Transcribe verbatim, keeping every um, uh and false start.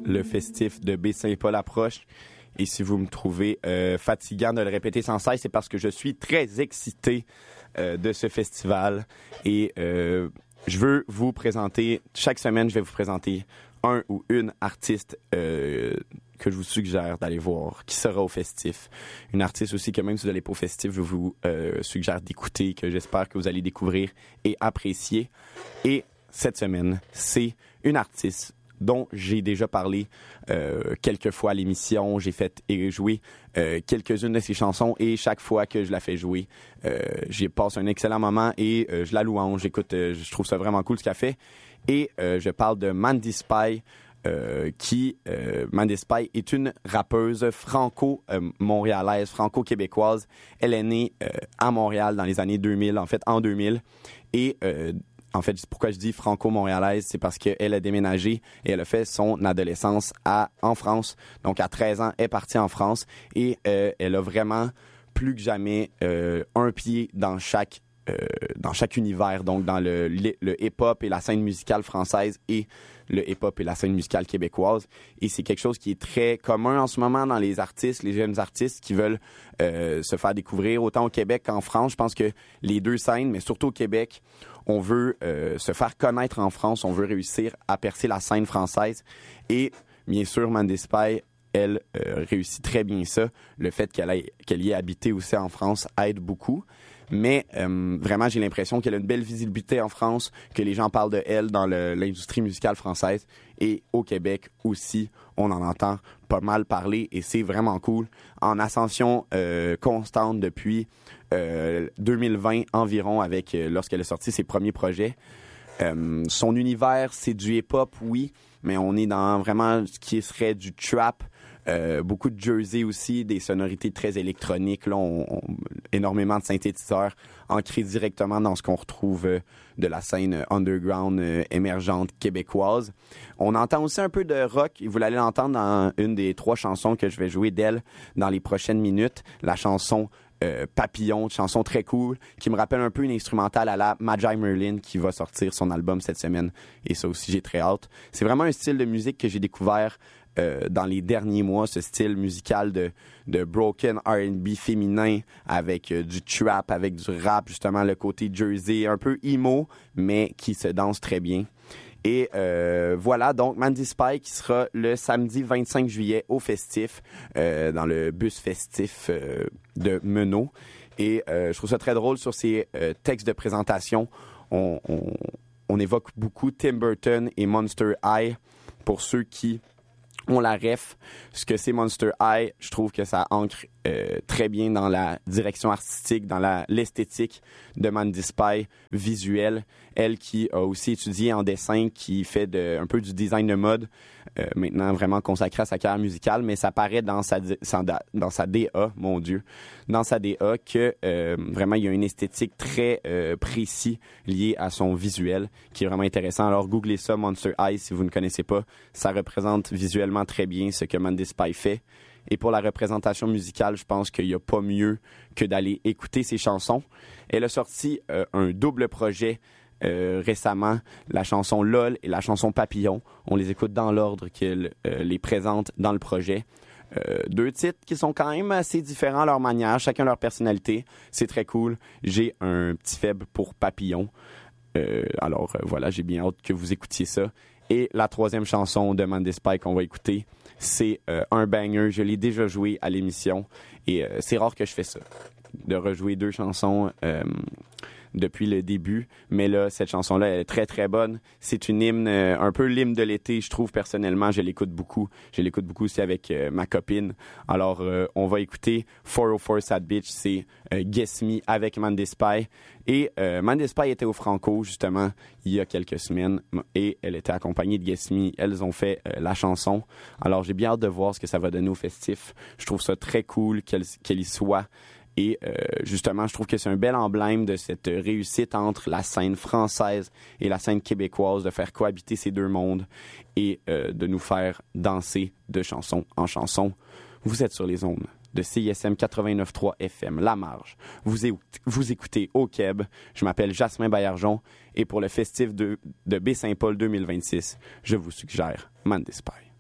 le festif de Baie-Saint-Paul approche. Et si vous me trouvez euh, fatigant de le répéter sans cesse, c'est parce que je suis très excité euh, de ce festival. Et euh, je veux vous présenter, chaque semaine, je vais vous présenter un ou une artiste euh, que je vous suggère d'aller voir, qui sera au festif. Une artiste aussi que même si vous n'allez pas au festif, je vous euh, suggère d'écouter, que j'espère que vous allez découvrir et apprécier. Et cette semaine, c'est une artiste dont j'ai déjà parlé euh, quelques fois à l'émission. J'ai fait et jouer euh, quelques-unes de ses chansons et chaque fois que je la fais jouer, euh, j'y passe un excellent moment et euh, je la louange. J'écoute, euh, je trouve ça vraiment cool ce qu'elle fait. Et euh, je parle de Mandy Spy, euh, qui, euh, Mandy Spy est une rappeuse franco-montréalaise, franco-québécoise. Elle est née euh, à Montréal dans les années deux mille, en fait en deux mille. Et euh, En fait, pourquoi je dis franco-montréalaise, c'est parce qu'elle a déménagé et elle a fait son adolescence à, en France. Donc, à treize ans, elle est partie en France et euh, elle a vraiment, plus que jamais, euh, un pied dans chaque, euh, dans chaque univers. Donc, dans le, le hip-hop et la scène musicale française et le hip-hop et la scène musicale québécoise. Et c'est quelque chose qui est très commun en ce moment dans les artistes, les jeunes artistes qui veulent euh, se faire découvrir autant au Québec qu'en France. Je pense que les deux scènes, mais surtout au Québec, on veut euh, se faire connaître en France, on veut réussir à percer la scène française. Et bien sûr, Mandy Spy, elle euh, réussit très bien ça. Le fait qu'elle, ait, qu'elle y ait habité aussi en France aide beaucoup. Mais euh, vraiment, j'ai l'impression qu'elle a une belle visibilité en France, que les gens parlent de elle dans le, l'industrie musicale française. Et au Québec aussi, on en entend pas mal parler et c'est vraiment cool. En ascension euh, constante depuis euh, deux mille vingt environ, avec euh, lorsqu'elle a sorti ses premiers projets. Euh, son univers, c'est du hip-hop, oui, mais on est dans vraiment ce qui serait du trap. Euh, beaucoup de Jersey aussi, des sonorités très électroniques, là, on, on, énormément de synthétiseurs ancrés directement dans ce qu'on retrouve euh, de la scène underground euh, émergente québécoise. On entend aussi un peu de rock, et vous allez l'entendre dans une des trois chansons que je vais jouer d'elle dans les prochaines minutes, la chanson euh, Papillon, une chanson très cool, qui me rappelle un peu une instrumentale à la Magi Merlin qui va sortir son album cette semaine, et ça aussi j'ai très hâte. C'est vraiment un style de musique que j'ai découvert Euh, dans les derniers mois, ce style musical de, de broken R and B féminin avec euh, du trap, avec du rap, justement le côté Jersey, un peu emo, mais qui se danse très bien. Et euh, voilà, donc Mandy Spy qui sera le samedi vingt-cinq juillet au festif, euh, dans le bus festif euh, de Meneaux. Et euh, je trouve ça très drôle sur ces euh, textes de présentation. On, on, on évoque beaucoup Tim Burton et Monster High pour ceux qui on la ref. Ce que c'est Monster High, je trouve que ça ancre euh, très bien dans la direction artistique, dans la, l'esthétique de Mandy Spy visuelle. Elle qui a aussi étudié en dessin, qui fait de, un peu du design de mode, euh, maintenant vraiment consacrée à sa carrière musicale, mais ça paraît dans sa, dans sa D A, mon Dieu, dans sa D A que euh, vraiment il y a une esthétique très euh, précise liée à son visuel, qui est vraiment intéressant. Alors googlez ça, Monster High, si vous ne connaissez pas. Ça représente visuellement très bien ce que Mandy Spy fait. Et pour la représentation musicale, je pense qu'il n'y a pas mieux que d'aller écouter ses chansons. Elle a sorti euh, un double projet euh, récemment, la chanson LOL et la chanson Papillon. On les écoute dans l'ordre qu'elle euh, les présente dans le projet. Euh, deux titres qui sont quand même assez différents à leur manière, chacun leur personnalité. C'est très cool. J'ai un petit faible pour Papillon. Euh, alors euh, voilà, j'ai bien hâte que vous écoutiez ça. Et la troisième chanson de Mandy Spy qu'on va écouter, c'est euh, un banger. Je l'ai déjà joué à l'émission et euh, c'est rare que je fais ça, de rejouer deux chansons euh, depuis le début. Mais là, cette chanson-là, elle est très, très bonne. C'est une hymne, euh, un peu l'hymne de l'été, je trouve, personnellement. Je l'écoute beaucoup. Je l'écoute beaucoup aussi avec euh, ma copine. Alors, euh, on va écouter four oh four Sad Bitch, c'est euh, Guess Me avec Mandy Spy. Et euh, Mandy Spy était au Franco, justement, il y a quelques semaines. Et elle était accompagnée de Guess Me. Elles ont fait euh, la chanson. Alors, j'ai bien hâte de voir ce que ça va donner au festif. Je trouve ça très cool qu'elle, qu'elle y soit. Et euh, justement, je trouve que c'est un bel emblème de cette réussite entre la scène française et la scène québécoise, de faire cohabiter ces deux mondes et euh, de nous faire danser de chanson en chanson. Vous êtes sur les ondes de C I S M quatre-vingt-neuf point trois F M, La Marge. Vous, é- vous écoutez Au Québec. Je m'appelle Jasmin Baillargeon et pour le festif de, de Baie-Saint-Paul deux mille vingt-six, je vous suggère Mandy Spy.